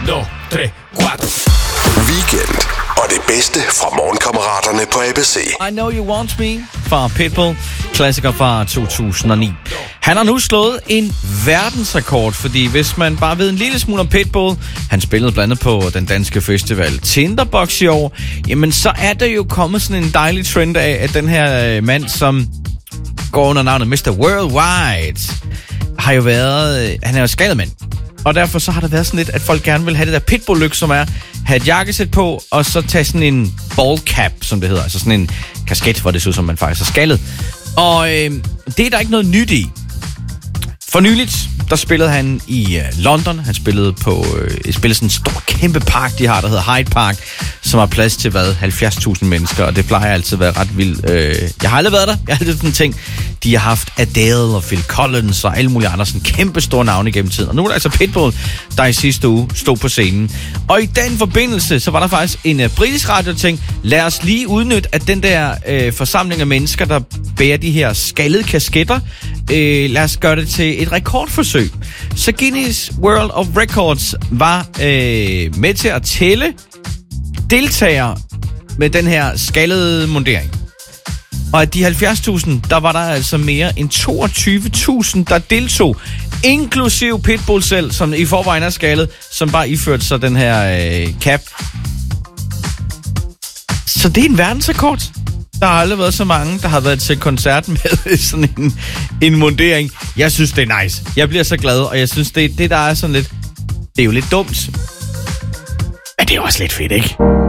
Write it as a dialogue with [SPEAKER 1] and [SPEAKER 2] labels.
[SPEAKER 1] 2, 3, 4.
[SPEAKER 2] Weekend og det bedste fra morgenkammeraterne på ABC.
[SPEAKER 3] I Know You Want Me fra Pitbull, klassiker fra 2009. Han har nu slået en verdensrekord, fordi hvis man bare ved en lille smule om Pitbull, han spillede blandt andet på den danske festival Tinderbox i år, jamen så er der jo kommet sådan en dejlig trend af, at den her mand, som går under navnet Mr. Worldwide, har jo været, han er jo skadet mand. Og derfor så har der været sådan lidt, at folk gerne vil have det der Pitbull-lyk, som er have et jakkesæt på, og så tage sådan en ball cap, som det hedder. Altså sådan en kasket, hvor det ser ud som, man faktisk er skaldet. Og det er der ikke noget nyt i. For nyligt, der spillede han i London. Han spillede på sådan en stor, kæmpe park, de har, der hedder Hyde Park, som har plads til, 70.000 mennesker, og det plejer altid at være ret vildt. Jeg har aldrig været der. Jeg har altid sådan tænkt, de har haft Adele og Phil Collins og alle mulige andre sådan kæmpe store navne igennem tiden. Og nu er der altså Pitbull, der i sidste uge stod på scenen. Og i den forbindelse, så var der faktisk en britisk radio, der tænkte, lad os lige udnytte, at den der forsamling af mennesker, der bærer de her skaldede kasketter, lad os gøre det til et rekordforsøg. Så Guinness World of Records var med til at tælle deltagere med den her skaldede mundering. Og af de 70.000, der var der altså mere end 22.000, der deltog. Inklusiv Pitbull selv, som i forvejen er skaldet, som bare iførte sig den her cap. Så det er en verdensrekord. Der har aldrig været så mange, der har været til koncert med sådan en mundering. Jeg synes, det er nice. Jeg bliver så glad, og jeg synes, det der er sådan lidt... Det er jo lidt dumt. Men det er også lidt fedt, ikke?